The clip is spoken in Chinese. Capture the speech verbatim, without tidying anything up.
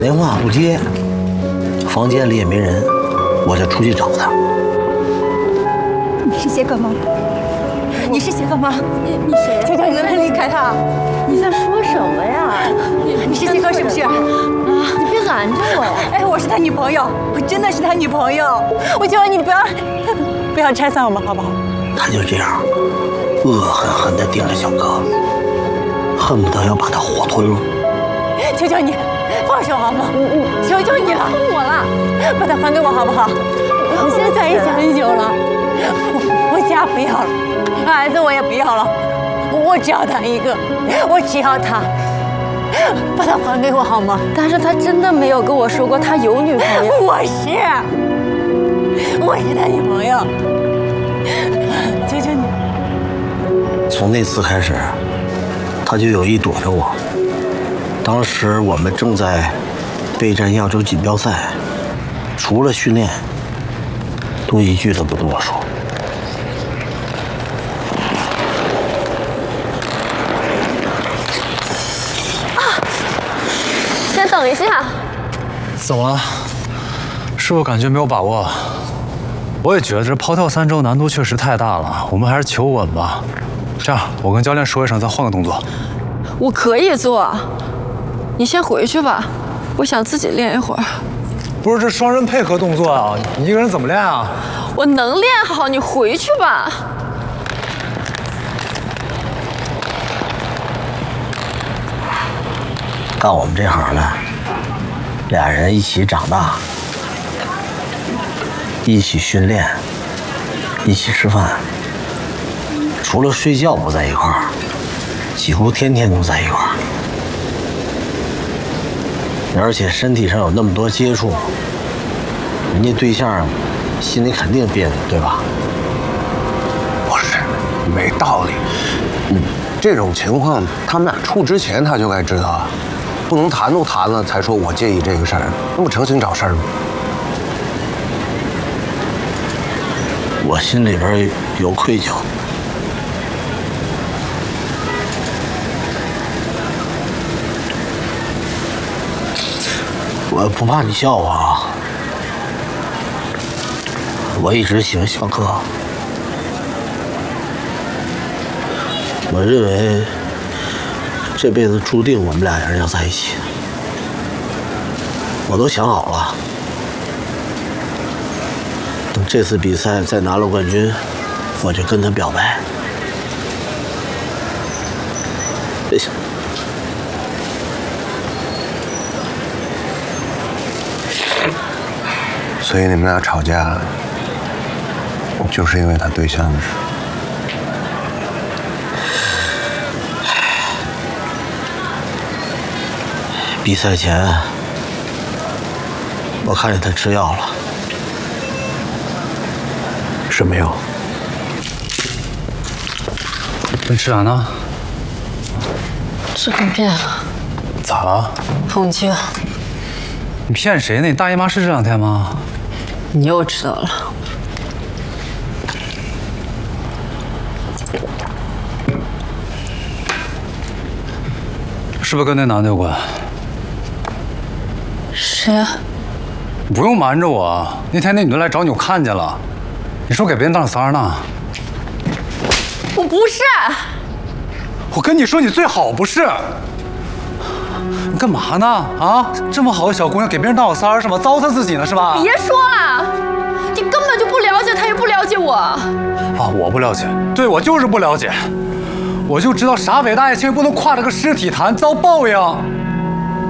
电话不接，房间里也没人，我就出去找他。 你是谢哥吗？你是谢哥吗？你你谁？求求你能不能离开他？ 你在说什么呀？ 你是谢哥是不是？啊！ 你别拦着我呀！ 哎，我是他女朋友，我真的是他女朋友。我求求你不要不要拆散我们，好不好？ 他就这样恶狠狠地盯着小哥，恨不得要把他活吞了。 求求你，放手好吗？求求你了， 我了， 把他还给我好不好？我们现在在一起很久了，我我家不要了，孩子我也不要了，我只要他一个，我只要他，把他还给我好吗？ 但是他真的没有跟我说过他有女朋友。 我是，我是他女朋友，求求你。 从那次开始，他就有意躲着我。当时我们正在备战亚洲锦标赛，除了训练，都一句都不跟我说。 啊！先等一下。 怎么了？是不是感觉没有把握？我也觉得这抛跳三周难度确实太大了，我们还是求稳吧。这样，我跟教练说一声，再换个动作。 我可以做。你先回去吧，我想自己练一会儿。 不是这双人配合动作啊，你一个人怎么练啊？ 我能练好，你回去吧。 干我们这行的，俩人一起长大，一起训练，一起吃饭，除了睡觉不在一块儿，几乎天天都在一块儿。而且身体上有那么多接触，人家对象心里肯定别扭，对吧？ 不是，没道理。嗯，这种情况他们俩处之前他就该知道，不能谈都谈了才说我介意这个事儿，那不成心找事儿吗？ 我心里边有愧疚。我不怕你笑话啊，我一直喜欢小哥，我认为这辈子注定我们俩人要在一起，我都想好了，等这次比赛再拿了冠军，我就跟他表白。别想。 所以你们俩吵架，就是因为他对象的事。 比赛前，我看见他吃药了。 什么药？ 你吃啥呢？ 治粪便了。 咋了？ 痛经。 你骗谁呢？你大姨妈是这两天吗？ 你又知道了。 是不是跟那男的有关？ 谁呀？ 你不用瞒着我。那天那女的来找你，我看见了。你是不是给别人当三儿呢？ 我不是。 我跟你说，你最好不是。你干嘛呢？啊，这么好的小姑娘，给别人当小三儿是吗？糟蹋自己呢是吧？ 别说了，你根本就不了解他，也不了解我。 啊，我不了解，对我就是不了解，我就知道啥伟大爱情不能挎着个尸体谈，遭报应。